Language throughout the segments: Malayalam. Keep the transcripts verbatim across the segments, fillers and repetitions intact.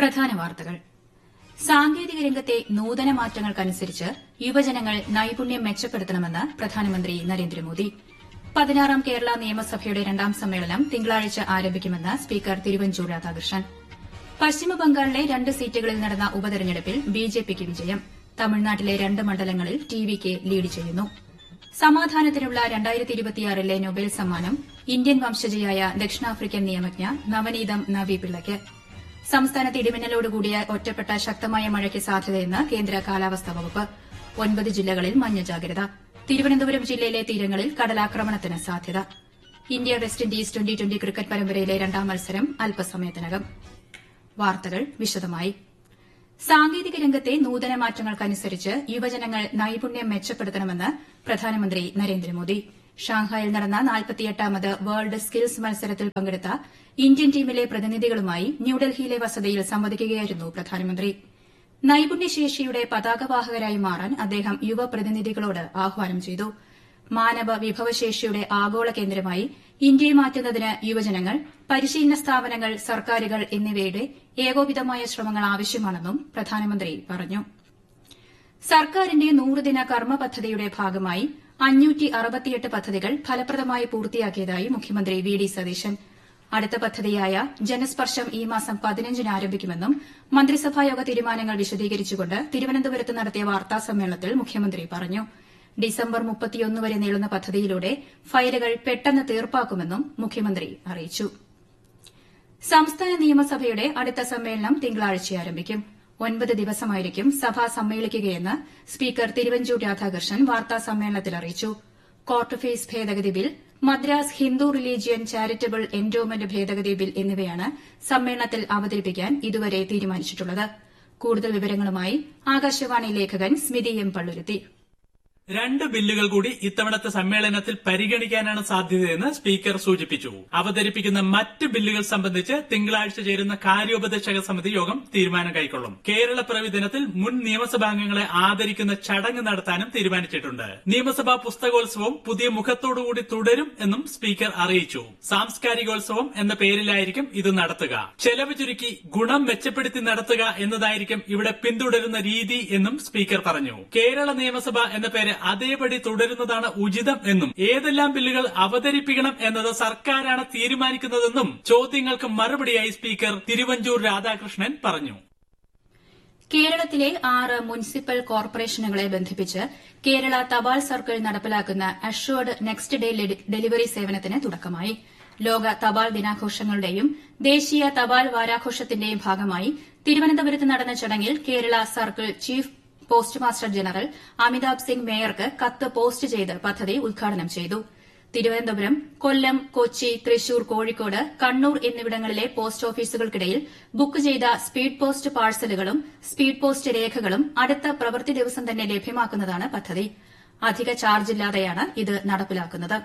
പ്രധാന വാർത്തകൾ. സാങ്കേതിക രംഗത്തെ നൂതന മാറ്റങ്ങൾക്കനുസരിച്ച് യുവജനങ്ങൾ നൈപുണ്യം മെച്ചപ്പെടുത്തണമെന്ന് പ്രധാനമന്ത്രി നരേന്ദ്രമോദി. പതിനാറാം കേരള നിയമസഭയുടെ രണ്ടാം സമ്മേളനം തിങ്കളാഴ്ച ആരംഭിക്കുമെന്ന് സ്പീക്കർ തിരുവഞ്ചൂർ രാധാകൃഷ്ണൻ. പശ്ചിമബംഗാളിലെ രണ്ട് സീറ്റുകളിൽ നടന്ന ഉപതെരഞ്ഞെടുപ്പിൽ ബിജെപിക്ക് വിജയം. തമിഴ്നാട്ടിലെ രണ്ട് മണ്ഡലങ്ങളിൽ ടിവികെ ലീഡ് ചെയ്യുന്നു. സമാധാനത്തിനുള്ള രണ്ടായിരത്തി ഇരുപത്തിയാറിലെ നൊബേൽ സമ്മാനം ഇന്ത്യൻ വംശജയായ ദക്ഷിണാഫ്രിക്കൻ നിയമജ്ഞ നവനീതം നവി പിള്ളയ്ക്ക്. സംസ്ഥാനത്ത് ഇടിമിന്നലോടുകൂടിയ ഒറ്റപ്പെട്ട ശക്തമായ മഴയ്ക്ക് സാധ്യതയെന്ന് കേന്ദ്ര കാലാവസ്ഥാ വകുപ്പ്. ഒൻപത് ജില്ലകളിൽ മഞ്ഞ ജാഗ്രത. തിരുവനന്തപുരം ജില്ലയിലെ തീരങ്ങളിൽ കടലാക്രമണത്തിന് സാധ്യത. India west Indies twenty twenty cricket പരമ്പരയിലെ രണ്ടാം മത്സരം അല്പസമയത്തിനകം. വാർത്തകൾ വിശദമായി. സാങ്കേതിക രംഗത്തെ നൂതന മാറ്റങ്ങൾക്കനുസരിച്ച് യുവജനങ്ങൾ നൈപുണ്യം മെച്ചപ്പെടുത്തണമെന്ന് പ്രധാനമന്ത്രി നരേന്ദ്രമോദി. ഷാങ്ഹായിൽ നടന്ന നാൽപ്പത്തിയെട്ടാമത് വേൾഡ് സ്കിൽസ് മത്സരത്തിൽ പങ്കെടുത്ത ഇന്ത്യൻ ടീമിലെ പ്രതിനിധികളുമായി ന്യൂഡൽഹിയിലെ വസതിയിൽ സംവദിക്കുകയായിരുന്നു പ്രധാനമന്ത്രി. നൈപുണ്യശേഷിയുടെ പതാകവാഹകരായി മാറാൻ അദ്ദേഹം യുവപ്രതിനിധികളോട് ആഹ്വാനം ചെയ്തു. മാനവ വിഭവശേഷിയുടെ ആഗോള കേന്ദ്രമായി ഇന്ത്യയെ മാറ്റുന്നതിന് യുവജനങ്ങൾ, പരിശീലന സ്ഥാപനങ്ങൾ, സർക്കാരുകൾ എന്നിവയുടെ ഏകോപിതമായ ശ്രമങ്ങൾ ആവശ്യമാണെന്നും പ്രധാനമന്ത്രി പറഞ്ഞു. സർക്കാരിന്റെ നൂറുദിന കർമ്മ പദ്ധതിയുടെ ഭാഗമായി അഞ്ഞൂറ്റി അറുപത്തിയെട്ട് പദ്ധതികൾ ഫലപ്രദമായി പൂർത്തിയാക്കിയതായി മുഖ്യമന്ത്രി വി ഡി സതീശൻ. അടുത്ത പദ്ധതിയായ ജനസ്പർശം ഈ മാസം പതിനഞ്ചിന് ആരംഭിക്കുമെന്നും മന്ത്രിസഭായോഗ തീരുമാനങ്ങൾ വിശദീകരിച്ചുകൊണ്ട് തിരുവനന്തപുരത്ത് നടത്തിയ വാർത്താസമ്മേളനത്തിൽ മുഖ്യമന്ത്രി പറഞ്ഞു. ഡിസംബർ മുപ്പത്തിയൊന്ന് വരെ നീളുന്ന പദ്ധതിയിലൂടെ ഫയലുകൾ പെട്ടെന്ന് തീർപ്പാക്കുമെന്നും മുഖ്യമന്ത്രി അറിയിച്ചു. സംസ്ഥാന നിയമസഭയുടെ അടുത്ത സമ്മേളനം തിങ്കളാഴ്ച ആരംഭിക്കും. ഒൻപത് ദിവസമായിരിക്കും സഭ സമ്മേളിക്കുകയെന്ന് സ്പീക്കർ തിരുവഞ്ചൂർ രാധാകൃഷ്ണൻ വാർത്താസമ്മേളനത്തിൽ അറിയിച്ചു. കോർട്ട് ഫീസ് ഭേദഗതി bill, Madras Hindu religion charitable endowment ഭേദഗതി ബിൽ എന്നിവയാണ് സമ്മേളനത്തിൽ അവതരിപ്പിക്കാൻ ഇതുവരെ തീരുമാനിച്ചിട്ടുള്ളത്. കൂടുതൽ വിവരങ്ങളുമായി ആകാശവാണി ലേഖകൻ സ്മിതി എം പള്ളുരുത്തി. രണ്ട് ബില്ലുകൾ കൂടി ഇത്തവണത്തെ സമ്മേളനത്തിൽ പരിഗണിക്കാനാണ് സാധ്യതയെന്ന് സ്പീക്കർ സൂചിപ്പിച്ചു. അവതരിപ്പിക്കുന്ന മറ്റ് ബില്ലുകൾ സംബന്ധിച്ച് തിങ്കളാഴ്ച ചേരുന്ന കാര്യോപദേശക സമിതി യോഗം തീരുമാനം കൈക്കൊള്ളും. കേരളപ്പിറവി ദിനത്തിൽ മുൻ നിയമസഭാംഗങ്ങളെ ആദരിക്കുന്ന ചടങ്ങ് നടത്താനും തീരുമാനിച്ചിട്ടുണ്ട്. നിയമസഭാ പുസ്തകോത്സവം പുതിയ മുഖത്തോടുകൂടി തുടരും എന്നും സ്പീക്കർ അറിയിച്ചു. സാംസ്കാരികോത്സവം എന്ന പേരിലായിരിക്കും ഇത് നടത്തുക. ചെലവ് ചുരുക്കി ഗുണം മെച്ചപ്പെടുത്തി നടത്തുക എന്നതായിരിക്കും ഇവിടെ പിന്തുടരുന്ന രീതി എന്നും സ്പീക്കർ പറഞ്ഞു. കേരള നിയമസഭ എന്ന പേര് അതേപടി തുടരുന്നതാണ് ഉചിതം എന്നും ഏതെല്ലാം ബില്ലുകൾ അവതരിപ്പിക്കണം എന്നത് സർക്കാരാണ് തീരുമാനിക്കുന്നതെന്നും ചോദ്യങ്ങൾക്ക് മറുപടിയായി സ്പീക്കർ തിരുവഞ്ചൂർ രാധാകൃഷ്ണൻ പറഞ്ഞു. കേരളത്തിലെ ആറ് മുനിസിപ്പൽ കോർപ്പറേഷനുകളെ ബന്ധിപ്പിച്ച് കേരള തപാൽ സർക്കിൾ നടപ്പിലാക്കുന്ന അഷ്വേർഡ് നെക്സ്റ്റ് ഡേ ഡെലിവറി സേവനത്തിന് തുടക്കമായി. ലോക തപാൽ ദിനാഘോഷങ്ങളുടെയും ദേശീയ തപാൽ വാരാഘോഷത്തിന്റെയും ഭാഗമായി തിരുവനന്തപുരത്ത് നടന്ന ചടങ്ങിൽ Kerala circle chief post master general Amitabh Singh മേയർക്ക് കത്ത് പോസ്റ്റ് ചെയ്ത് പദ്ധതി ഉദ്ഘാടനം ചെയ്തു. തിരുവനന്തപുരം, കൊല്ലം, കൊച്ചി, തൃശൂർ, കോഴിക്കോട്, കണ്ണൂർ എന്നിവിടങ്ങളിലെ പോസ്റ്റ് ഓഫീസുകൾക്കിടയിൽ ബുക്ക് ചെയ്ത സ്പീഡ് പോസ്റ്റ് പാഴ്സലുകളും സ്പീഡ് പോസ്റ്റ് രേഖകളും അടുത്ത പ്രവൃത്തി ദിവസം തന്നെ ലഭ്യമാക്കുന്നതാണ് പദ്ധതി. അധിക ചാർജില്ലാതെയാണ് ഇത് നടപ്പിലാക്കുന്നത്.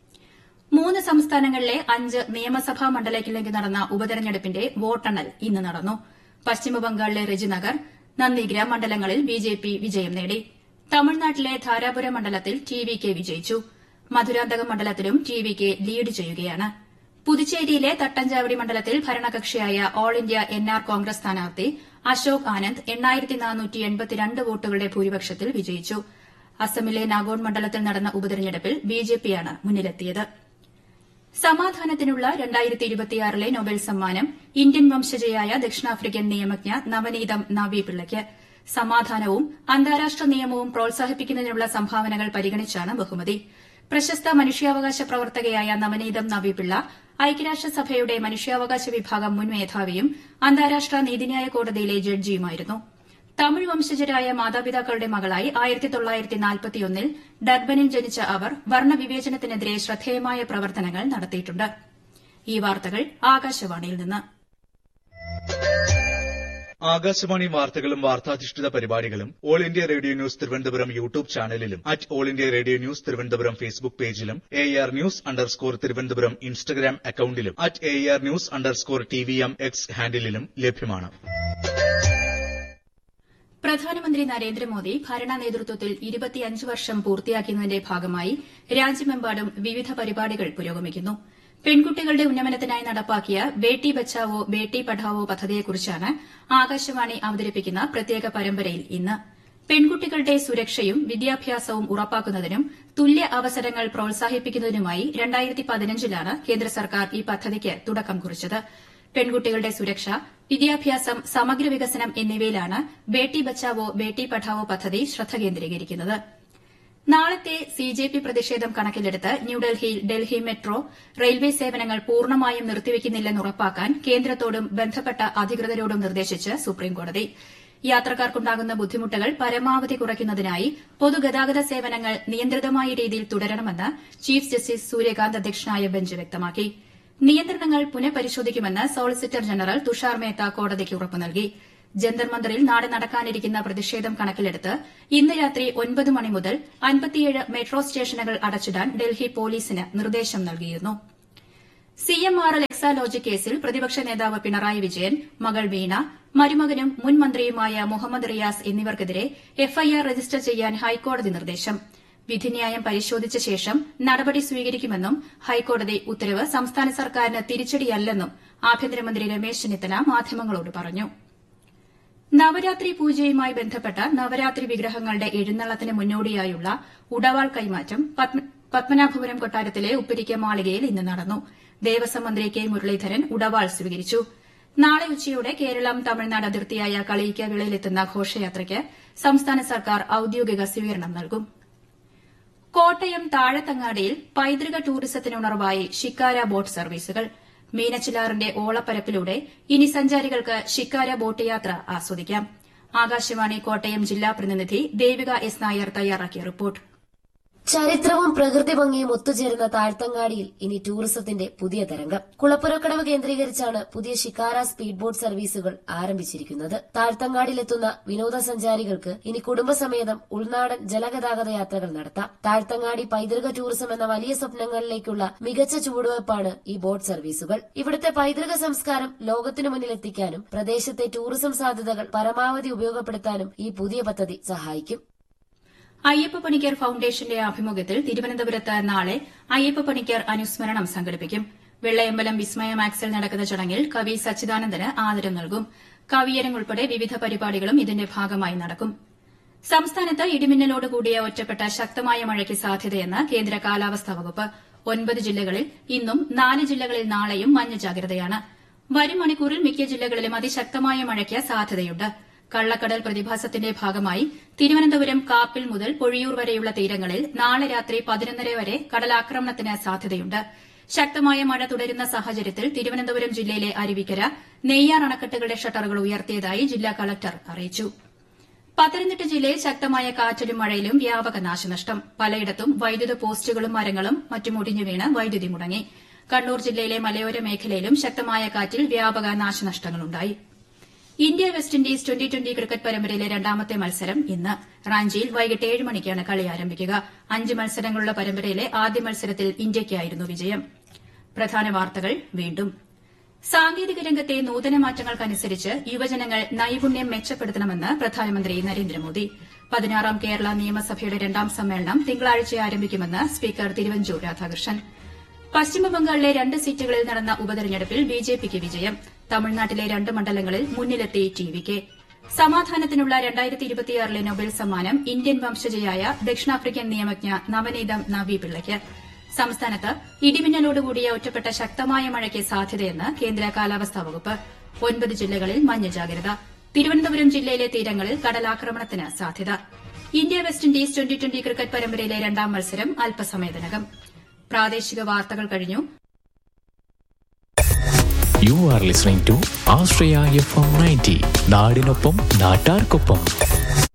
മൂന്ന് സംസ്ഥാനങ്ങളിലെ അഞ്ച് നിയമസഭാ മണ്ഡലങ്ങളിലേക്ക് നടന്ന ഉപതെരഞ്ഞെടുപ്പിന്റെ വോട്ടെണ്ണൽ ഇന്ന് നടന്നു. പശ്ചിമബംഗാളിലെ രജിനഗർ, നന്ദിഗ്രാം മണ്ഡലങ്ങളിൽ ബിജെപി വിജയം നേടി. തമിഴ്നാട്ടിലെ ധാരാപുരം മണ്ഡലത്തിൽ ടിവികെ വിജയിച്ചു. മധുരാന്തകം മണ്ഡലത്തിലും ടിവികെ ലീഡ് ചെയ്യുകയാണ്. പുതുച്ചേരിയിലെ തട്ടഞ്ചാവടി മണ്ഡലത്തിൽ ഭരണകക്ഷിയായ all India N R Congress സ്ഥാനാർത്ഥി അശോക് ആനന്ദ് എണ്ണായിരത്തി നാനൂറ്റി എൺപത്തിരണ്ട് വോട്ടുകളുടെ ഭൂരിപക്ഷത്തിൽ വിജയിച്ചു. അസമിലെ നാഗോൺ മണ്ഡലത്തിൽ നടന്ന ഉപതെരഞ്ഞെടുപ്പിൽ ബിജെപിയാണ് മുന്നിലെത്തിയത്. സമാധാനത്തിനുള്ള രണ്ടായിരത്തി ഇരുപത്തിയാറിലെ നൊബേൽ സമ്മാനം ഇന്ത്യൻ വംശജയായ ദക്ഷിണാഫ്രിക്കൻ നിയമജ്ഞ നവനീതം നവി പിള്ളയ്ക്ക്. സമാധാനവും അന്താരാഷ്ട്ര നിയമവും പ്രോത്സാഹിപ്പിക്കുന്നതിനുള്ള സംഭാവനകൾ പരിഗണിച്ചാണ് ബഹുമതി. പ്രശസ്ത മനുഷ്യാവകാശ പ്രവർത്തകയായ നവനീതം നവി പിള്ള ഐക്യരാഷ്ട്രസഭയുടെ മനുഷ്യാവകാശ വിഭാഗം മുൻ മേധാവിയും അന്താരാഷ്ട്ര നീതിന്യായ കോടതിയിലെ ജഡ്ജിയുമായിരുന്നു. തമിഴ് വംശജരായ മാതാപിതാക്കളുടെ മകളായി ആയിരത്തി തൊള്ളായിരത്തി നാൽപ്പത്തിയൊന്നിൽ ഡർബനിൽ ജനിച്ച അവർ വർണ്ണവിവേചനത്തിനെതിരെ ശ്രദ്ധേയമായ പ്രവർത്തനങ്ങൾ നടത്തിയിട്ടുണ്ട്. ഈ വാർത്തകൾ ആകാശവാണിയിൽ നിന്ന്. ആകാശവാണി വാർത്തകളും വാർത്താധിഷ്ഠിത പരിപാടികളും all India radio news Thiruvananthapuram YouTube ചാനലിലും at all India radio news Thiruvananthapuram Facebook പേജിലും A R news underscore Thiruvananthapuram Instagram അക്കൌണ്ടിലും at A R news underscore T V M X ഹാൻഡിലും ലഭ്യമാണ്. പ്രധാനമന്ത്രി നരേന്ദ്രമോദി ഭരണ നേതൃത്വത്തിൽ ഇരുപത്തിയഞ്ച് വർഷം പൂർത്തിയാക്കുന്നതിന്റെ ഭാഗമായി രാജ്യമെമ്പാടും വിവിധ പരിപാടികൾ പുരോഗമിക്കുന്നു. പെൺകുട്ടികളുടെ ഉന്നമനത്തിനായി നടപ്പാക്കിയ ബേട്ടി ബച്ചാവോ ബേട്ടി പഠാവോ പദ്ധതിയെക്കുറിച്ചാണ് ആകാശവാണി അവതരിപ്പിക്കുന്ന പ്രത്യേക പരമ്പരയിൽ ഇന്ന്. പെൺകുട്ടികളുടെ സുരക്ഷയും വിദ്യാഭ്യാസവും ഉറപ്പാക്കുന്നതിനും തുല്യ അവസരങ്ങൾ പ്രോത്സാഹിപ്പിക്കുന്നതിനുമായി രണ്ടായിരത്തി പതിനഞ്ചിലാണ് കേന്ദ്ര സർക്കാർ ഈ പദ്ധതിക്ക് തുടക്കം കുറിച്ചത്. പെൺകുട്ടികളുടെ സുരക്ഷ, വിദ്യാഭ്യാസം, സമഗ്ര വികസനം എന്നിവയിലാണ് ബേട്ടി ബച്ചാവോ ബേട്ടി പഠാവോ പദ്ധതി ശ്രദ്ധ കേന്ദ്രീകരിക്കുന്നത്. നാളത്തെ സി ജെ പി പ്രതിഷേധം കണക്കിലെടുത്ത് ന്യൂഡൽഹിയിൽ ഡൽഹി മെട്രോ റെയിൽവേ സേവനങ്ങൾ പൂർണ്ണമായും നിർത്തിവെക്കുന്നില്ലെന്ന് ഉറപ്പാക്കാൻ കേന്ദ്രത്തോടും ബന്ധപ്പെട്ട അധികൃതരോടും നിർദ്ദേശിച്ച് സുപ്രീംകോടതി. യാത്രക്കാർക്കുണ്ടാകുന്ന ബുദ്ധിമുട്ടുകൾ പരമാവധി കുറയ്ക്കുന്നതിനായി പൊതുഗതാഗത സേവനങ്ങൾ നിയന്ത്രിതമായ രീതിയിൽ തുടരണമെന്ന് ചീഫ് ജസ്റ്റിസ് സൂര്യകാന്ത് അധ്യക്ഷനായ ബെഞ്ച് വ്യക്തമാക്കി. നിയന്ത്രണങ്ങൾ പുനഃപരിശോധിക്കുമെന്ന് സോളിസിറ്റർ ജനറൽ തുഷാർ മേത്ത കോടതിക്ക് ഉറപ്പു നൽകി. ജന്തർ മന്ദറിൽ നാളെ നടക്കാനിരിക്കുന്ന പ്രതിഷേധം കണക്കിലെടുത്ത് ഇന്ന് രാത്രി ഒൻപത് മണി മുതൽ അൻപത്തിയേഴ് മെട്രോ സ്റ്റേഷനുകൾ അടച്ചിടാൻ ഡൽഹി പോലീസിന് നിർദ്ദേശം നൽകിയിരുന്നു. C M R L Exalogic കേസിൽ പ്രതിപക്ഷ നേതാവ് പിണറായി വിജയൻ, മകൾ വീണ, മരുമകനും മുൻ മന്ത്രിയുമായ മുഹമ്മദ് റിയാസ് എന്നിവർക്കെതിരെ എഫ്ഐആർ രജിസ്റ്റർ ചെയ്യാൻ ഹൈക്കോടതി നിർദ്ദേശം. വിധിന്യായം പരിശോധിച്ച ശേഷം നടപടി സ്വീകരിക്കുമെന്നും ഹൈക്കോടതി ഉത്തരവ് സംസ്ഥാന സർക്കാരിന് തിരിച്ചടിയല്ലെന്നും ആഭ്യന്തരമന്ത്രി രമേശ് ചെന്നിത്തല മാധ്യമങ്ങളോട് പറഞ്ഞു. നവരാത്രി പൂജയുമായി ബന്ധപ്പെട്ട നവരാത്രി വിഗ്രഹങ്ങളുടെ എഴുന്നള്ളത്തിന് മുന്നോടിയായുള്ള ഉടവാൾ കൈമാറ്റം പത്മനാഭപുരം കൊട്ടാരത്തിലെ ഉപ്പിരിക്ക മാളികയിൽ ഇന്ന് നടന്നു. ദേവസ്വം മന്ത്രി കെ മുരളീധരൻ ഉടവാൾ സ്വീകരിച്ചു. നാളെ ഉച്ചയോടെ കേരളം തമിഴ്നാട് അതിർത്തിയായ കളിയിക്കവിളയിലെത്തുന്ന ഘോഷയാത്രയ്ക്ക് സംസ്ഥാന സർക്കാർ ഔദ്യോഗിക സ്വീകരണം നൽകും. കോട്ടയം താഴത്തങ്ങാടിയിൽ പൈതൃക ടൂറിസത്തിനുണർവായി ഷിക്കാര ബോട്ട് സർവീസുകൾ. മീനച്ചിലാറിന്റെ ഓളപ്പരപ്പിലൂടെ ഇനി സഞ്ചാരികൾക്ക് ഷിക്കാര ബോട്ട് യാത്ര ആസ്വദിക്കാം. ആകാശവാണി കോട്ടയം ജില്ലാ പ്രതിനിധി ദേവിക എസ് നായർ തയ്യാറാക്കിയ റിപ്പോർട്ട്. ചരിത്രവും പ്രകൃതി ഭംഗിയും ഒത്തുചേരുന്ന താഴ്ത്തങ്ങാടിയിൽ ഇനി ടൂറിസത്തിന്റെ പുതിയ തരംഗം. കുളപ്പുരക്കടവ് കേന്ദ്രീകരിച്ചാണ് പുതിയ ഷിക്കാര സ്പീഡ് ബോട്ട് സർവീസുകൾ ആരംഭിച്ചിരിക്കുന്നത്. താഴ്ത്തങ്ങാടിയിലെത്തുന്ന വിനോദസഞ്ചാരികൾക്ക് ഇനി കുടുംബസമേതം ഉൾനാടൻ ജലഗതാഗത യാത്രകൾ നടത്താം. താഴ്ത്തങ്ങാടി പൈതൃക ടൂറിസം എന്ന വലിയ സ്വപ്നങ്ങളിലേക്കുള്ള മികച്ച ചുവടുവയ്പ്പാണ് ഈ ബോട്ട് സർവീസുകൾ. ഇവിടുത്തെ പൈതൃക സംസ്കാരം ലോകത്തിനു മുന്നിലെത്തിക്കാനും പ്രദേശത്തെ ടൂറിസം സാധ്യതകൾ പരമാവധി ഉപയോഗപ്പെടുത്താനും ഈ പുതിയ പദ്ധതി സഹായിക്കും. അയ്യപ്പ പണിക്കർ ഫൌണ്ടേഷന്റെ ആഭിമുഖ്യത്തിൽ തിരുവനന്തപുരത്ത് നാളെ അയ്യപ്പ പണിക്കർ അനുസ്മരണം സംഘടിപ്പിക്കും. വെള്ളയമ്പലം വിസ്മയ മാക്സിൽ നടക്കുന്ന ചടങ്ങിൽ കവി സച്ചിദാനന്ദന് ആദരം നൽകും. കവിയരങ്ങ് ഉൾപ്പെടെ വിവിധ പരിപാടികളും ഇതിന്റെ ഭാഗമായി നടക്കും. സംസ്ഥാനത്ത് ഇടിമിന്നലോടുകൂടിയ ഒറ്റപ്പെട്ട ശക്തമായ മഴയ്ക്ക് സാധ്യതയെന്ന് കേന്ദ്ര കാലാവസ്ഥാ വകുപ്പ്. ഒൻപത് ജില്ലകളിൽ ഇന്നും നാല് ജില്ലകളിൽ നാളെയും മഞ്ഞ ജാഗ്രതയാണ്. വരും മണിക്കൂറിൽ മിക്ക ജില്ലകളിലും അതിശക്തമായ മഴയ്ക്ക് സാധ്യതയുണ്ട്. കള്ളക്കടൽ പ്രതിഭാസത്തിന്റെ ഭാഗമായി തിരുവനന്തപുരം കാപ്പിൽ മുതൽ പൊഴിയൂർ വരെയുള്ള തീരങ്ങളിൽ നാളെ രാത്രി പതിനൊന്നര വരെ കടലാക്രമണത്തിന് സാധ്യതയുണ്ട്. ശക്തമായ മഴ തുടരുന്ന സാഹചര്യത്തിൽ തിരുവനന്തപുരം ജില്ലയിലെ അരുവിക്കര, നെയ്യാർ അണക്കെട്ടുകളുടെ ഷട്ടറുകൾ ഉയർത്തിയതായി ജില്ലാ കളക്ടർ അറിയിച്ചു. പത്തനംതിട്ട ജില്ലയിൽ ശക്തമായ കാറ്റിലും മഴയിലും വ്യാപക നാശനഷ്ടം. പലയിടത്തും വൈദ്യുത പോസ്റ്റുകളും മരങ്ങളും മറ്റും ഒടിഞ്ഞു വീണ് വൈദ്യുതി മുടങ്ങി. കണ്ണൂർ ജില്ലയിലെ മലയോര മേഖലയിലും ശക്തമായ കാറ്റിൽ വ്യാപക നാശനഷ്ടങ്ങളുണ്ടായി. India west Indies twenty twenty cricket പരമ്പരയിലെ രണ്ടാമത്തെ മത്സരം ഇന്ന് റാഞ്ചിയിൽ വൈകിട്ട് ഏഴ് മണിക്കാണ് കളി ആരംഭിക്കുക. അഞ്ച് മത്സരങ്ങളുള്ള പരമ്പരയിലെ ആദ്യ മത്സരത്തിൽ ഇന്ത്യയ്ക്കായിരുന്നു വിജയം. പ്രധാന വാർത്തകൾ വീണ്ടും. സാങ്കേതിക രംഗത്തെ നൂതന മാറ്റങ്ങൾക്കനുസരിച്ച് യുവജനങ്ങൾ നൈപുണ്യം മെച്ചപ്പെടുത്തണമെന്ന് പ്രധാനമന്ത്രി നരേന്ദ്രമോദി. പതിനാറാം കേരള നിയമസഭയുടെ രണ്ടാം സമ്മേളനം തിങ്കളാഴ്ച ആരംഭിക്കുമെന്ന് സ്പീക്കർ തിരുവഞ്ചൂർ രാധാകൃഷ്ണൻ. പശ്ചിമബംഗാളിലെ രണ്ട് സീറ്റുകളിൽ നടന്ന ഉപതെരഞ്ഞെടുപ്പിൽ ബിജെപിക്ക് വിജയം. തമിഴ്നാട്ടിലെ രണ്ട് മണ്ഡലങ്ങളിൽ മുന്നിലെത്തി ടി വി കെ. സമാധാനത്തിനുള്ള രണ്ടായിരത്തി ഇരുപത്തിയാറിലെ നൊബേൽ സമ്മാനം ഇന്ത്യൻ വംശജയായ ദക്ഷിണാഫ്രിക്കൻ നിയമജ്ഞ നവനീതം നവി പിള്ളയ്ക്ക്. സംസ്ഥാനത്ത് ഇടിമിന്നലോടുകൂടിയ ഒറ്റപ്പെട്ട ശക്തമായ മഴയ്ക്ക് സാധ്യതയെന്ന് കേന്ദ്ര കാലാവസ്ഥാ വകുപ്പ്. ഒൻപത് ജില്ലകളിൽ മഞ്ഞ ജാഗ്രത. തിരുവനന്തപുരം ജില്ലയിലെ തീരങ്ങളിൽ കടലാക്രമണത്തിന് സാധ്യത. India west Indies twenty twenty cricket പരമ്പരയിലെ രണ്ടാം മത്സരം അല്പസമയത്തിനകം. പ്രാദേശിക വാർത്തകൾ കഴിഞ്ഞു. You are listening to Australia F M ninety. നാടിനൊപ്പം നാട്ടാർക്കൊപ്പം.